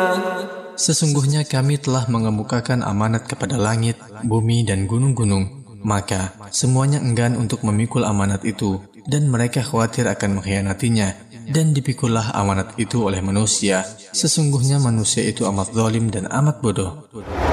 Sesungguhnya kami telah mengemukakan amanat kepada langit, bumi, dan gunung-gunung. Maka semuanya enggan untuk memikul amanat itu, dan mereka khawatir akan mengkhianatinya. Dan dipikullah amanat itu oleh manusia. Sesungguhnya manusia itu amat zalim dan amat bodoh.